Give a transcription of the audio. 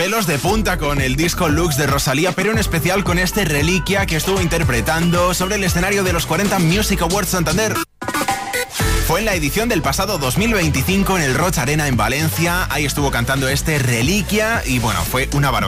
Pelos de punta con el disco Lux de Rosalía, pero en especial con este Reliquia que estuvo interpretando sobre el escenario de los 40 Music Awards Santander. Fue en la edición del pasado 2025 en el Roig Arena en Valencia. Ahí estuvo cantando este Reliquia y bueno, fue una barbaridad.